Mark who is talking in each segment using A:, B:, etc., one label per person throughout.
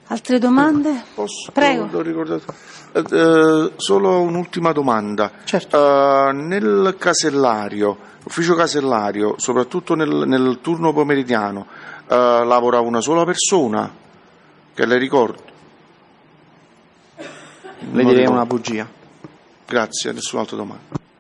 A: Altre domande?
B: Posso?
A: Prego.
B: L'ho ricordato. Solo un'ultima domanda.
C: Certo.
B: Nel casellario, ufficio casellario, soprattutto nel turno pomeridiano, lavora una sola persona, che le ricordo.
C: Le direi una bugia.
B: Grazie, nessun'altra domanda.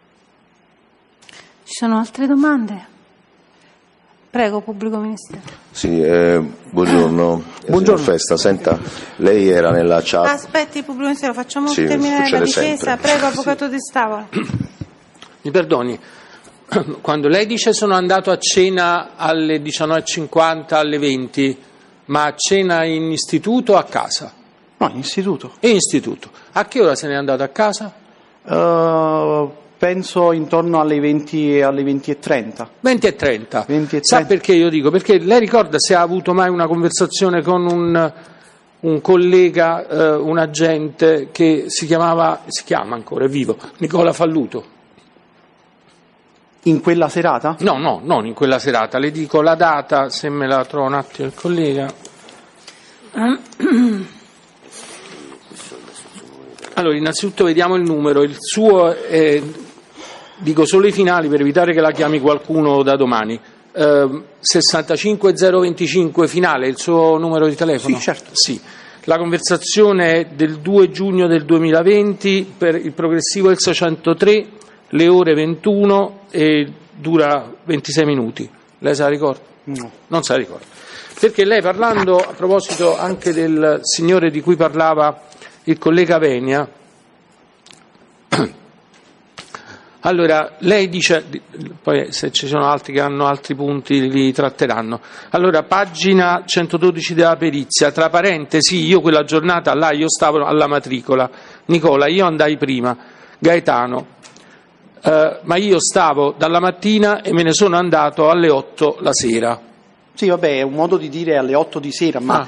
A: Ci sono altre domande? Prego, pubblico ministero.
D: Sì, buongiorno.
C: Buongiorno.
D: Signor Festa, senta, lei era nella chat.
A: Aspetti, pubblico ministero, facciamo
D: Sì,
A: terminare la
D: succede
A: difesa.
D: sempre.
A: Prego, avvocato Di Stavola.
E: Mi perdoni, quando lei dice sono andato a cena alle 19.50, alle 20, ma a cena in istituto o a casa?
C: No, in istituto.
E: In istituto. A che ora se n'è andato a casa?
C: Penso intorno alle 20 e alle 20:30.
E: 20:30.
C: 20:30.
E: Sa perché io dico? Perché lei ricorda se ha avuto mai una conversazione con un collega, un agente che si chiama ancora, è vivo, Nicola Falluto?
C: In quella serata?
E: No, non in quella serata, le dico la data, se me la trovo un attimo il collega. Allora, innanzitutto vediamo il numero, il suo, dico solo i finali per evitare che la chiami qualcuno da domani. 65025 finale, il suo numero di telefono?
C: Sì, certo.
E: Sì. La conversazione è del 2 giugno del 2020 per il progressivo del 603, le ore 21 e dura 26 minuti. Lei se la ricorda?
C: No.
E: Non se la ricorda. Perché lei, parlando a proposito anche del signore di cui parlava il collega Venia, allora lei dice, poi se ci sono altri che hanno altri punti li tratteranno, allora pagina 112 della perizia, tra parentesi, io quella giornata là io stavo alla matricola, Nicola, io andai prima, Gaetano, ma io stavo dalla mattina e me ne sono andato alle 8 la sera.
C: Sì, vabbè, è un modo di dire alle 8 di sera, ma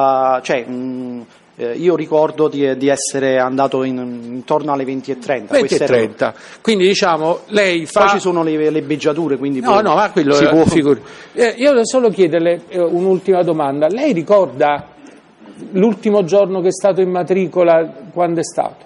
C: io ricordo di essere andato intorno alle 20:30.
E: 20:30. Quindi diciamo lei fa.
C: Poi ci sono le beggiature, quindi
E: No, ma quello
C: si può.
E: figuri. Io voglio solo chiederle un'ultima domanda. Lei ricorda l'ultimo giorno che è stato in matricola, quando è stato?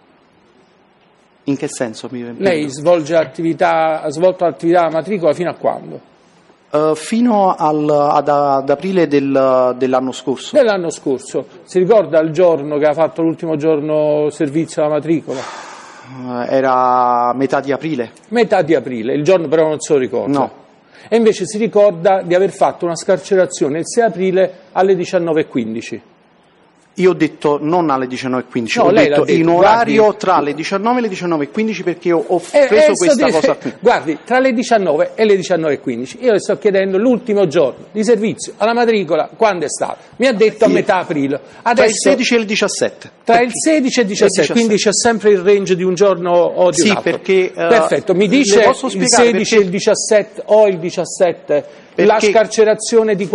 C: In che senso?
E: Lei ha svolto l'attività a matricola fino a quando?
C: Fino ad aprile dell'anno scorso.
E: Dell'anno scorso. Si ricorda il giorno che ha fatto l'ultimo giorno servizio alla matricola?
C: Era metà di aprile.
E: Metà di aprile, il giorno però non se lo ricorda.
C: No.
E: E invece si ricorda di aver fatto una scarcerazione il 6 aprile alle 19:15.
C: Io ho detto non alle 19:15,
E: No,
C: ho
E: lei
C: detto
E: l'ha detto,
C: in orario
E: guardi,
C: tra le 19 e le 19:15 perché ho preso questa cosa qui.
E: Guardi, tra le 19 e le 19:15, io le sto chiedendo l'ultimo giorno di servizio alla matricola, quando è stato? Mi ha detto a metà aprile. Adesso,
C: Tra il 16 e il 17.
E: Tra il 16 e il 17, quindi c'è sempre il range di un giorno o di un altro.
C: Sì, perché
E: perfetto, mi dice il 16 e il 17 o il 17 la scarcerazione di